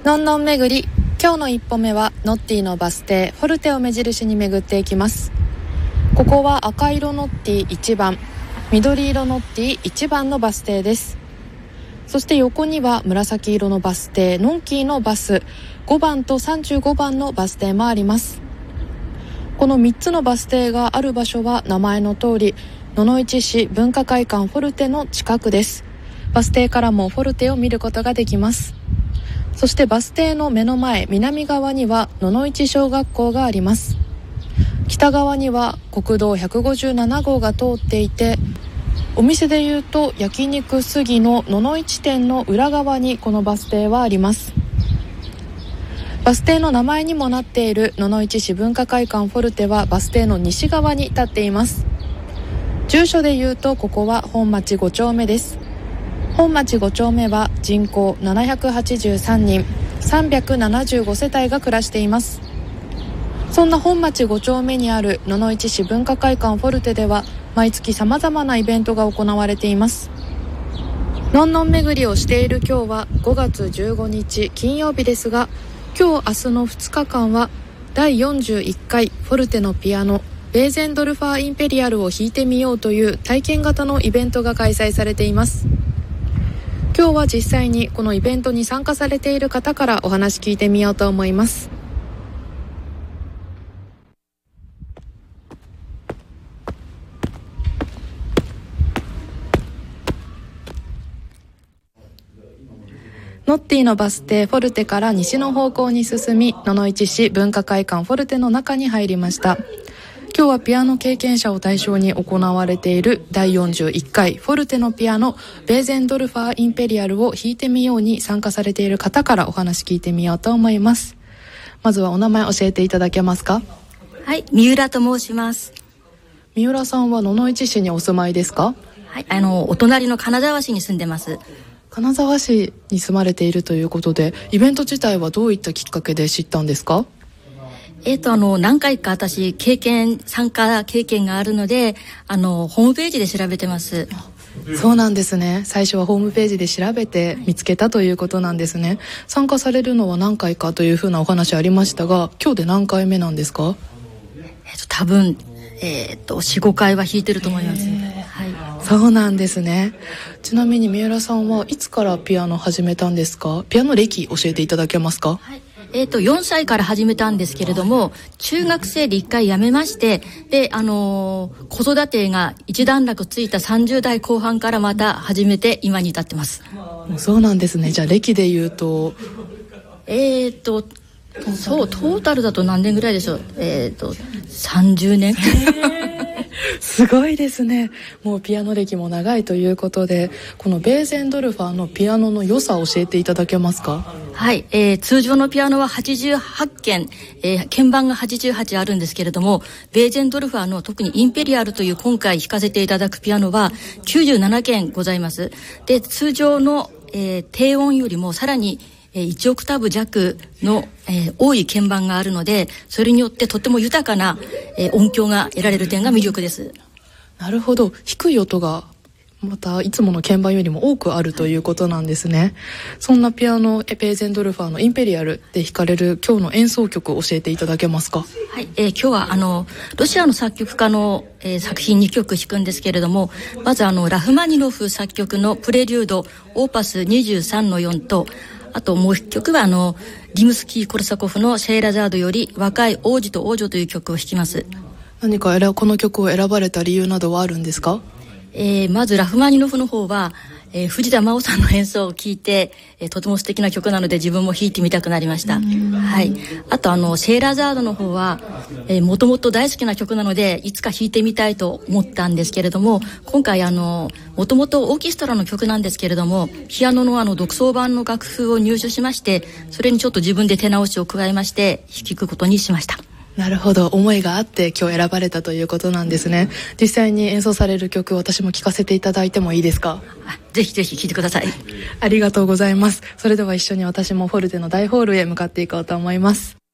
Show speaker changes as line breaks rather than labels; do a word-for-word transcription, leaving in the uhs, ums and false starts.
のんのん巡り、今日の一歩目はノッティのバス停フォルテを目印に巡っていきます。ここは赤色ノッティいちばん、緑色ノッティいちばんのバス停です。そして横には紫色のバス停ノンキーのバスごばんとさんじゅうごばんのバス停もあります。このみっつのバス停がある場所は名前の通り野々市市文化会館フォルテの近くです。バス停からもフォルテを見ることができます。そしてバス停の目の前南側には野々市小学校があります。北側には国道ひゃくごじゅうななごうが通っていて、お店でいうと焼肉杉の野々市店の裏側にこのバス停はあります。バス停の名前にもなっている野々市市文化会館フォルテはバス停の西側に立っています。住所でいうとここは本町ご丁目です。本町ご丁目は人口ななひゃくはちじゅうさんにん、さんびゃくななじゅうご世帯が暮らしています。そんな本町ご丁目にある野々市市文化会館フォルテでは毎月さまざまなイベントが行われています。のんのん巡りをしている今日はごがつじゅうごにち金曜日ですが、今日明日のふつかかんはだいよんじゅういっかいフォルテのピアノベーゼンドルファーインペリアルを弾いてみようという体験型のイベントが開催されています。今日は実際にこのイベントに参加されている方からお話聞いてみようと思います。ノッティのバス停フォルテから西の方向に進み、野々市市文化会館フォルテの中に入りました。今日はピアノ経験者を対象に行われているだいよんじゅういっかいフォルテのピアノベーゼンドルファーインペリアルを弾いてみように参加されている方からお話聞いてみようと思います。まずはお名前教えていただけますか？
はい、三浦と申します。
三浦さんは野々市市にお住まいですか？
はい、あのお隣の金沢市に住んでます。
金沢市に住まれているということで、イベント自体はどういったきっかけで知ったんですか？
えーと、あの、何回か私、経験、参加経験があるので、あの、ホームページで調べてます。
そうなんですね。最初はホームページで調べて見つけたということなんですね。参加されるのは何回かというふうなお話ありましたが、今日で何回目なんですか？
えーと、多分、えーと、よん、ごかいは弾いてると思います。はい。
そうなんですね。ちなみに三浦さんはいつからピアノ始めたんですか？ピアノ歴教えていただけますか？
はい。えーと、よんさいから始めたんですけれども、中学生でいっかい辞めまして、で、あのー、子育てが一段落ついたさんじゅうだいこうはんからまた始めて今に至ってます。
そうなんですね。じゃあ歴で言うと
えーとそうトータルだと何年ぐらいでしょう。えーとさんじゅうねん
すごいですね。もうピアノ歴も長いということで、このベーゼンドルファーのピアノの良さを教えていただけますか？
はい、えー、通常のピアノははちじゅうはちけん、えー、鍵盤がはちじゅうはちあるんですけれども、ベーゼンドルファーの特にインペリアルという今回弾かせていただくピアノはきゅうじゅうななけんございます。で、通常の、えー、低音よりもさらにいちオクターブ弱の、えー、多い鍵盤があるので、それによってとても豊かな、えー、音響が得られる点が魅力です。
なるほど。低い音がまたいつもの鍵盤よりも多くあるということなんですね。そんなピアノベーゼンドルファーのインペリアルで弾かれる今日の演奏曲を教えていただけますか？
はい、えー、今日はあのロシアの作曲家の、えー、作品にきょく弾くんですけれども、まずあのラフマニノフ作曲のプレリュードオーパス にじゅうさんのよん と、あともう一曲はあのリムスキー・コルサコフのシェーラザードより若い王子と王女という曲を弾きます。
何かこの曲を選ばれた理由などはあるんですか？
えー、まずラフマニノフの方は、えー、藤田真央さんの演奏を聴いて、えー、とても素敵な曲なので自分も弾いてみたくなりました。はい。あとあのシェーラザードの方は、えー、もともと大好きな曲なのでいつか弾いてみたいと思ったんですけれども、今回あのもともとオーケストラの曲なんですけれども、ピアノのあの独奏版の楽譜を入手しまして、それにちょっと自分で手直しを加えまして弾くことにしました。
なるほど。思いがあって今日選ばれたということなんですね。実際に演奏される曲、私も聴かせていただいてもいいですか？
ぜひぜひ聴いてください。
ありがとうございます。それでは一緒に私もフォルテの大ホールへ向かっていこうと思います。